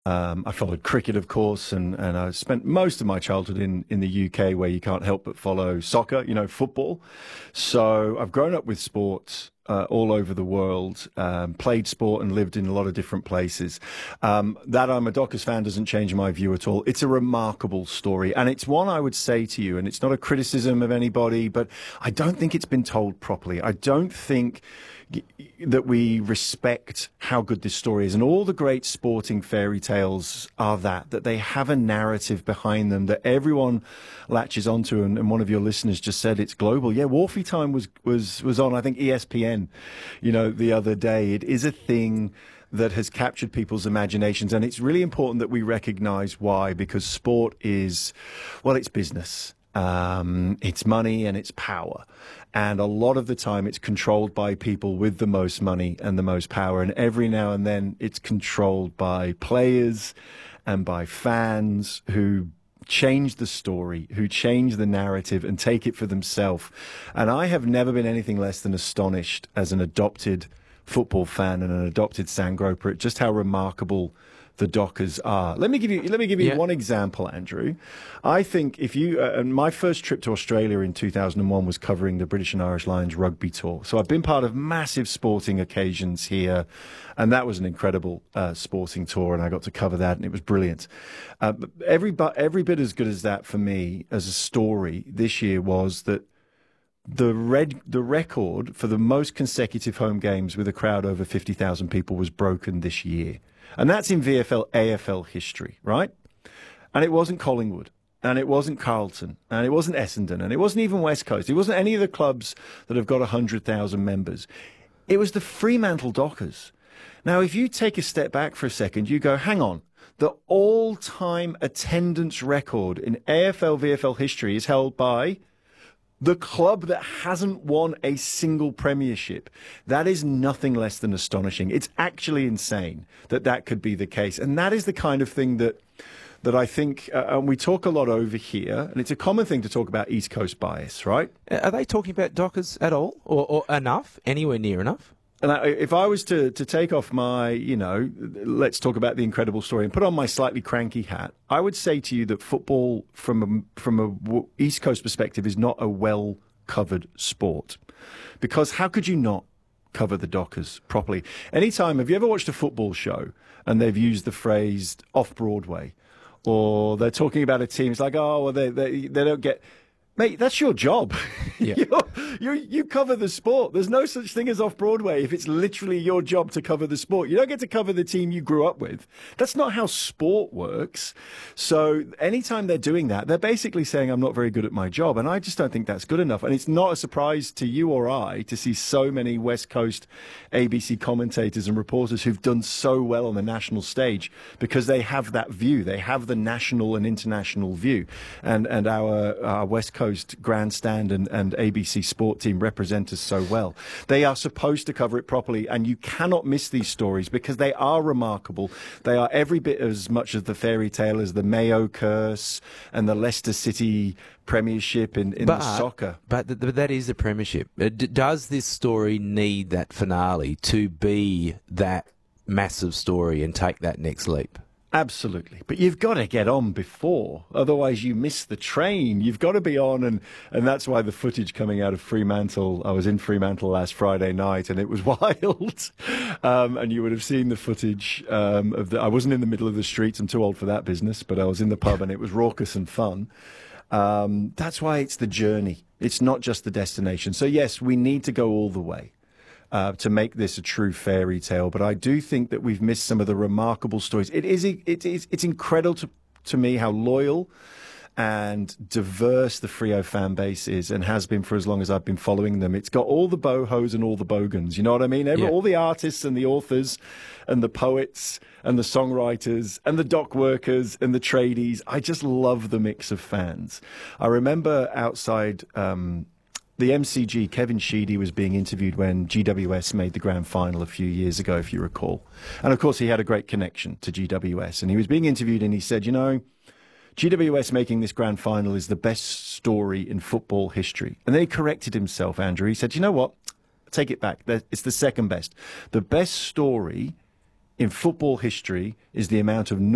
I followed cricket, of course, and I spent most of my childhood in the UK, where you can't help but follow soccer, football. So I've grown up with sports all over the world, played sport and lived in a lot of different places. That I'm a Dockers fan doesn't change my view at all. It's a remarkable story, and it's one I would say to you, and it's not a criticism of anybody, but I don't think it's been told properly. I don't think that we respect how good this story is. And all the great sporting fairy tales are that they have a narrative behind them that everyone latches onto. And one of your listeners just said it's global. Yeah, Wharfie Time was on, I think, ESPN, the other day. It is a thing that has captured people's imaginations. And it's really important that we recognize why, because sport is, well, it's business. It's money and it's power. And a lot of the time it's controlled by people with the most money and the most power. And every now and then it's controlled by players and by fans who change the story, who change the narrative and take it for themselves. And I have never been anything less than astonished as an adopted football fan and an adopted Sandgroper at just how remarkable the Dockers are. Let me give you one example, Andrew. I think if you my first trip to Australia in 2001 was covering the British and Irish Lions rugby tour. So I've been part of massive sporting occasions here, and that was an incredible sporting tour, and I got to cover that, and it was brilliant. Every bit as good as that for me as a story this year was that the record for the most consecutive home games with a crowd over 50,000 people was broken this year. And that's in VFL AFL history, right? And it wasn't Collingwood, and it wasn't Carlton, and it wasn't Essendon, and it wasn't even West Coast. It wasn't any of the clubs that have got 100,000 members. It was the Fremantle Dockers. Now, if you take a step back for a second, you go, hang on. The all-time attendance record in AFL VFL history is held by the club that hasn't won a single premiership. That is nothing less than astonishing. It's actually insane that could be the case. And that is the kind of thing that I think, and we talk a lot over here, and it's a common thing to talk about East Coast bias, right? Are they talking about Dockers at all, or enough, anywhere near enough? And if I was to take off my, let's talk about the incredible story and put on my slightly cranky hat, I would say to you that football from a East Coast perspective is not a well-covered sport. Because how could you not cover the Dockers properly? Anytime, have you ever watched a football show and they've used the phrase off-Broadway, or they're talking about a team, it's like, oh, well, they don't get... Mate, that's your job. Yeah. You cover the sport. There's no such thing as off-Broadway if it's literally your job to cover the sport. You don't get to cover the team you grew up with. That's not how sport works. So anytime they're doing that, they're basically saying, I'm not very good at my job. And I just don't think that's good enough. And it's not a surprise to you or I to see so many West Coast ABC commentators and reporters who've done so well on the national stage because they have that view. They have the national and international view. And our West Coast grandstand and ABC Sport team represent us so well. They are supposed to cover it properly, and you cannot miss these stories because they are remarkable. They are every bit as much as the fairy tale as the Mayo curse and the Leicester City premiership in the soccer. But that is the premiership. Does this story need that finale to be that massive story and take that next leap? Absolutely. But you've got to get on before. Otherwise, you miss the train. You've got to be on. And that's why the footage coming out of Fremantle, I was in Fremantle last Friday night and it was wild. And you would have seen the footage I wasn't in the middle of the streets. I'm too old for that business, but I was in the pub and it was raucous and fun. That's why it's the journey. It's not just the destination. So yes, we need to go all the way. To make this a true fairy tale, but I do think that we've missed some of the remarkable stories. It's incredible to me how loyal and diverse the Freo fan base is and has been for as long as I've been following them. It's got all the bohos and all the bogans, you know what I mean? All the artists and the authors and the poets and the songwriters and the dock workers and the tradies. I just love the mix of fans. I remember outside the MCG, Kevin Sheedy was being interviewed when GWS made the grand final a few years ago, if you recall. And of course, he had a great connection to GWS. And he was being interviewed and he said, GWS making this grand final is the best story in football history. And then he corrected himself, Andrew. He said, you know what? Take it back. It's the second best. The best story in football history is the amount of